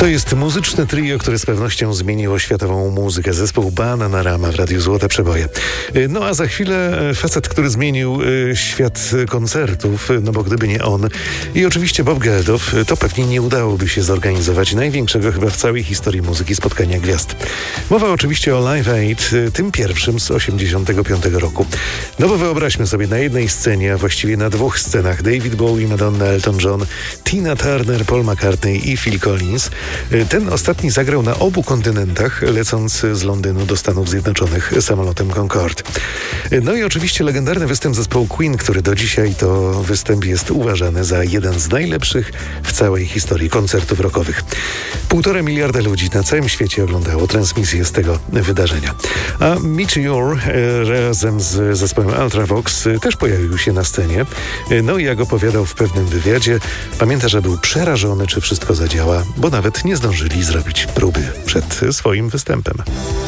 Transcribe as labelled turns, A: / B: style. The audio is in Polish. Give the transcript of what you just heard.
A: To jest muzyczne trio, które z pewnością zmieniło światową muzykę. Zespół Bananarama w Radiu Złote Przeboje. No a za chwilę facet, który zmienił świat koncertów, no bo gdyby nie on i oczywiście Bob Geldof, to pewnie nie udałoby się zorganizować największego chyba w całej historii muzyki spotkania gwiazd. Mowa oczywiście o Live Aid, tym pierwszym z 1985 roku. No bo wyobraźmy sobie, na jednej scenie, a właściwie na dwóch scenach, David Bowie, Madonna, Elton John, Tina Turner, Paul McCartney i Phil Collins. Ten ostatni zagrał na obu kontynentach, lecąc z Londynu do Stanów Zjednoczonych samolotem Concorde. No i oczywiście legendarny występ zespołu Queen, który do dzisiaj to występ jest uważany za jeden z najlepszych w całej historii koncertów rockowych. 1,5 miliarda ludzi na całym świecie oglądało transmisję z tego wydarzenia. A Mitch Ure razem z zespołem Ultravox też pojawił się na scenie. No i jak opowiadał w pewnym wywiadzie, pamięta, że był przerażony, czy wszystko zadziała, bo nawet nie zdążyli zrobić próby przed swoim występem.